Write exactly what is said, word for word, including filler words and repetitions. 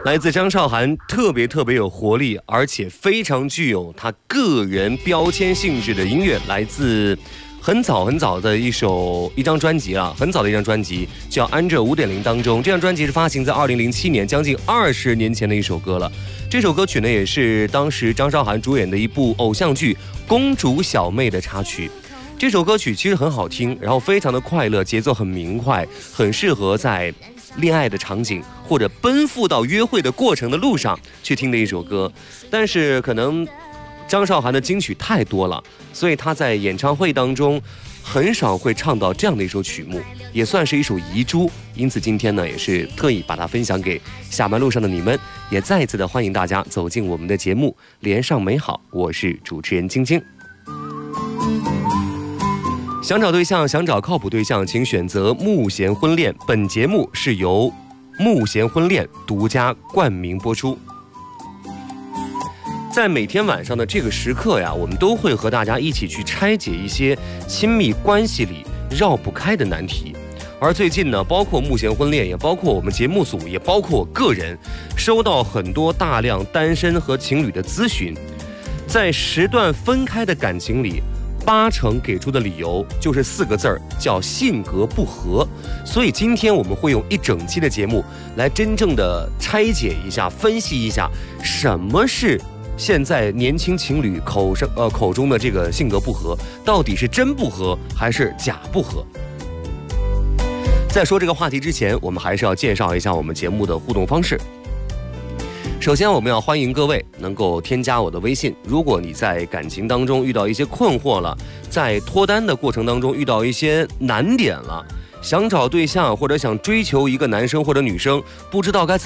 来自张韶涵，特别特别有活力，而且非常具有他个人标签性质的音乐，来自很早很早的一首一张专辑啊，很早的一张专辑叫《安哲 五点零》当中，这张专辑是发行在二零零七年，将近二十年前的一首歌了。这首歌曲呢，也是当时张韶涵主演的一部偶像剧《公主小妹》的插曲。这首歌曲其实很好听，然后非常的快乐，节奏很明快，很适合在恋爱的场景或者奔赴到约会的过程的路上去听的一首歌。但是可能张韶涵的金曲太多了，所以她在演唱会当中很少会唱到这样的一首曲目，也算是一首遗珠。因此今天呢，也是特意把它分享给下班路上的你们，也再一次的欢迎大家走进我们的节目连上美好，我是主持人晶晶。想找对象，想找靠谱对象，请选择慕贤婚恋。本节目是由慕贤婚恋独家冠名播出。在每天晚上的这个时刻呀，我们都会和大家一起去拆解一些亲密关系里绕不开的难题。而最近呢，包括慕贤婚恋，也包括我们节目组，也包括我个人，收到很多大量单身和情侣的咨询。在十段分开的感情里，八成给出的理由就是四个字儿，叫性格不合。所以今天我们会用一整期的节目来真正的拆解一下，分析一下什么是现在年轻情侣口上呃口中的这个性格不合，到底是真不合还是假不合。在说这个话题之前，我们还是要介绍一下我们节目的互动方式。首先我们要欢迎各位能够添加我的微信，如果你在感情当中遇到一些困惑了，在脱单的过程当中遇到一些难点了，想找对象或者想追求一个男生或者女生，不知道该怎么